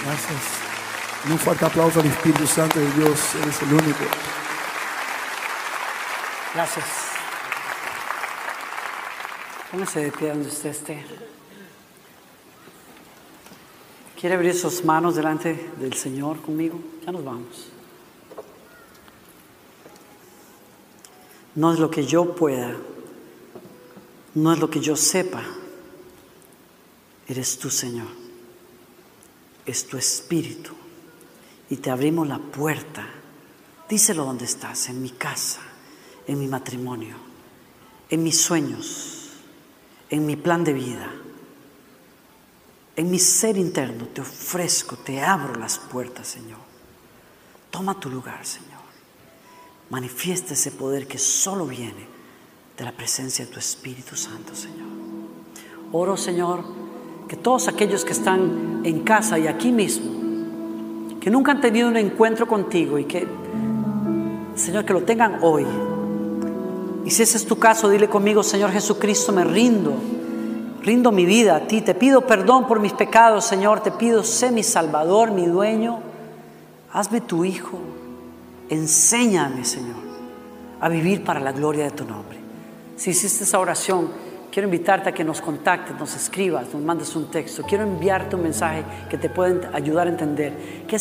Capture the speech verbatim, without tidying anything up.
Gracias. Un fuerte aplauso al Espíritu Santo de Dios. Él es el único. Gracias. Póngase de pie donde usted esté. ¿Quiere abrir sus manos delante del Señor conmigo? Ya nos vamos. No es lo que yo pueda, no es lo que yo sepa. Eres tú, Señor. Es tu Espíritu. Y te abrimos la puerta. Díselo donde estás, en mi casa, en mi matrimonio, en mis sueños, en mi plan de vida, en mi ser interno. Te ofrezco, te abro las puertas, Señor. Toma tu lugar, Señor. Manifiesta ese poder que solo viene de la presencia de tu Espíritu Santo, Señor. Oro, Señor, que todos aquellos que están en casa y aquí mismo, que nunca han tenido un encuentro contigo y que, Señor, que lo tengan hoy. Y si ese es tu caso, dile conmigo: Señor Jesucristo, me rindo, rindo mi vida a ti, te pido perdón por mis pecados, Señor, te pido, sé mi Salvador, mi dueño, hazme tu Hijo, enséñame, Señor, a vivir para la gloria de tu nombre. Si hiciste esa oración, quiero invitarte a que nos contactes, nos escribas, nos mandes un texto. Quiero enviarte un mensaje que te pueda ayudar a entender qué